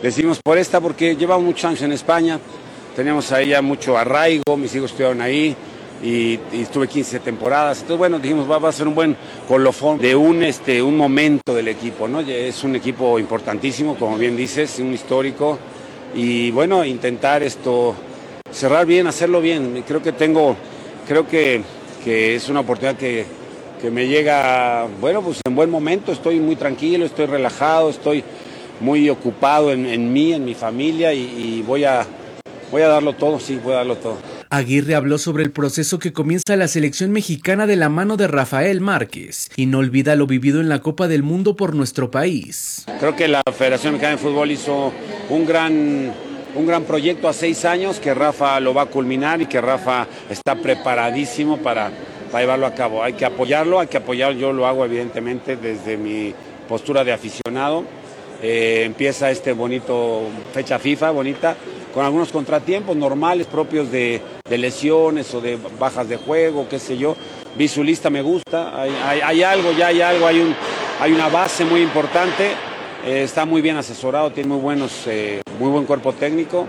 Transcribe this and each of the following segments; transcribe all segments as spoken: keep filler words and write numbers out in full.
decidimos por esta porque llevamos muchos años en España, teníamos ahí ya mucho arraigo, mis hijos estuvieron ahí y, y estuve quince temporadas, entonces bueno, dijimos va, va a ser un buen colofón de un, este, un momento del equipo, ¿no? Es un equipo importantísimo, como bien dices, un histórico y bueno, intentar esto, cerrar bien, hacerlo bien, creo que tengo, creo que, que es una oportunidad que, que me llega, bueno, pues en buen momento, estoy muy tranquilo, estoy relajado, estoy muy ocupado en, en mí, en mi familia y, y voy a, voy a darlo todo, sí, voy a darlo todo. Aguirre habló sobre el proceso que comienza la selección mexicana de la mano de Rafael Márquez y no olvida lo vivido en la Copa del Mundo por nuestro país. Creo que la Federación Mexicana de Fútbol hizo un gran, un gran proyecto a seis años que Rafa lo va a culminar y que Rafa está preparadísimo para, para llevarlo a cabo. Hay que apoyarlo, hay que apoyarlo, yo lo hago evidentemente desde mi postura de aficionado. Eh, empieza este bonito fecha FIFA, bonita, con algunos contratiempos normales propios de, de lesiones o de bajas de juego, qué sé yo. Vi su lista, me gusta, hay, hay, hay algo, ya hay algo, hay, un, hay una base muy importante, eh, está muy bien asesorado, tiene muy, buenos, eh, muy buen cuerpo técnico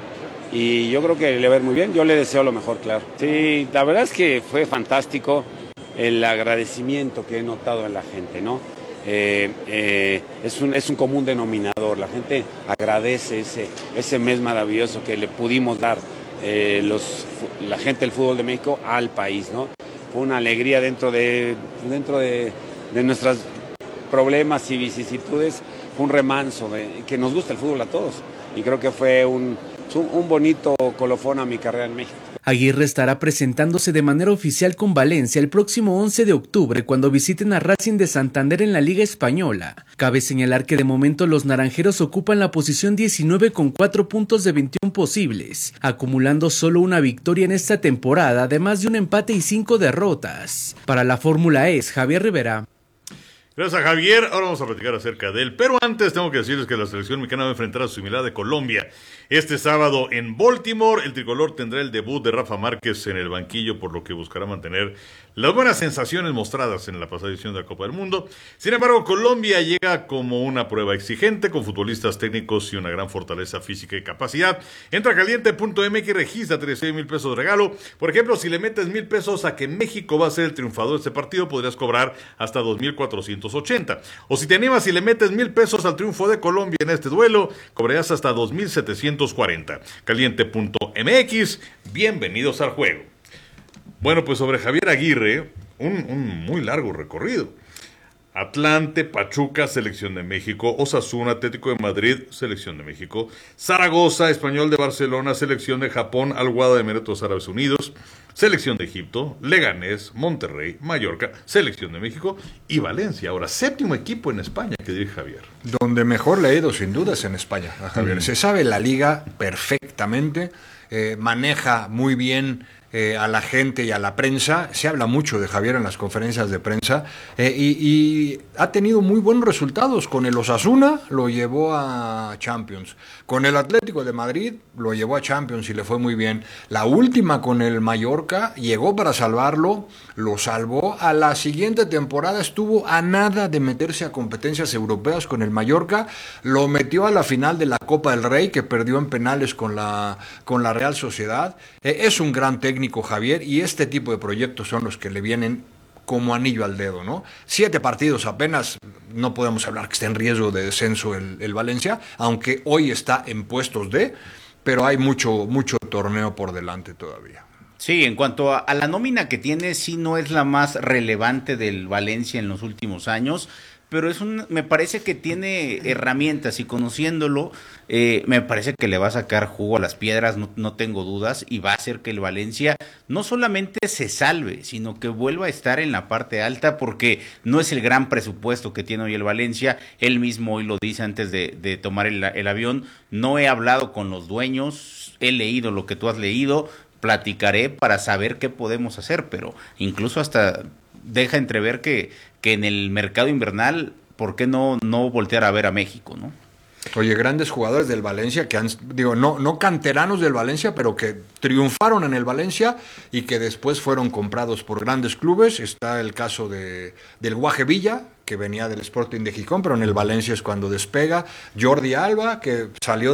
y yo creo que le va a ir muy bien, yo le deseo lo mejor, claro. Sí, la verdad es que fue fantástico el agradecimiento que he notado en la gente, ¿no? Eh, eh, es, un, es un común denominador, la gente agradece ese, ese mes maravilloso que le pudimos dar eh, los, la gente del fútbol de México al país, ¿no? Fue una alegría dentro de, dentro de, de nuestros problemas y vicisitudes, fue un remanso de, que nos gusta el fútbol a todos y creo que fue un, un, un bonito colofón a mi carrera en México. Aguirre estará presentándose de manera oficial con Valencia el próximo once de octubre cuando visiten a Racing de Santander en la Liga Española. Cabe señalar que de momento los naranjeros ocupan la posición diecinueve con cuatro puntos de veintiún posibles, acumulando solo una victoria en esta temporada, además de un empate y cinco derrotas. Para la Fórmula E, Javier Rivera. Gracias a Javier, ahora vamos a platicar acerca de él, pero antes tengo que decirles que la selección mexicana va a enfrentar a su similar de Colombia. Este sábado en Baltimore, el tricolor tendrá el debut de Rafa Márquez en el banquillo, por lo que buscará mantener las buenas sensaciones mostradas en la pasada edición de la Copa del Mundo. Sin embargo, Colombia llega como una prueba exigente, con futbolistas técnicos y una gran fortaleza física y capacidad. Entra a caliente punto m x y registra treinta y seis mil pesos de regalo. Por ejemplo, si le metes mil pesos a que México va a ser el triunfador de este partido, podrías cobrar hasta dos mil cuatrocientos ochenta. O si te animas y le metes mil pesos al triunfo de Colombia en este duelo, cobrarás hasta dos mil setecientos cuarenta. caliente punto m x, bienvenidos al juego. Bueno, pues sobre Javier Aguirre, un, un muy largo recorrido. Atlante, Pachuca, Selección de México, Osasuna, Atlético de Madrid, Selección de México, Zaragoza, Español de Barcelona, Selección de Japón, Al Wahda de Emiratos Árabes Unidos, Selección de Egipto, Leganés, Monterrey, Mallorca, Selección de México y Valencia. Ahora, séptimo equipo en España que dirige Javier. Donde mejor le ha ido sin duda es en España a Javier. Mm. Se sabe la liga perfectamente, eh, maneja muy bien Eh, a la gente y a la prensa. Se habla mucho de Javier en las conferencias de prensa eh, y, y ha tenido muy buenos resultados. Con el Osasuna lo llevó a Champions, con el Atlético de Madrid lo llevó a Champions y le fue muy bien. La última con el Mallorca llegó para salvarlo, lo salvó. A la siguiente temporada estuvo a nada de meterse a competencias europeas con el Mallorca, lo metió a la final de la Copa del Rey, que perdió en penales con la, con la Real Sociedad. Eh, es un gran técnico Javier, y este tipo de proyectos son los que le vienen como anillo al dedo, ¿no? Siete partidos apenas, no podemos hablar que esté en riesgo de descenso el, el Valencia, aunque hoy está en puestos de, pero hay mucho, mucho torneo por delante todavía. Sí, en cuanto a, a la nómina que tiene, sí no es la más relevante del Valencia en los últimos años, pero es un, me parece que tiene herramientas y conociéndolo, eh, me parece que le va a sacar jugo a las piedras, no, no tengo dudas, y va a hacer que el Valencia no solamente se salve, sino que vuelva a estar en la parte alta, porque no es el gran presupuesto que tiene hoy el Valencia. Él mismo hoy lo dice antes de, de tomar el, el avión: no he hablado con los dueños, he leído lo que tú has leído, platicaré para saber qué podemos hacer, pero incluso hasta deja entrever que, que en el mercado invernal, ¿por qué no, no voltear a ver a México, no? Oye, grandes jugadores del Valencia que han, digo, no, no canteranos del Valencia, pero que triunfaron en el Valencia y que después fueron comprados por grandes clubes. Está el caso de del Guaje Villa, que venía del Sporting de Gijón, pero en el Valencia es cuando despega. Jordi Alba, que salió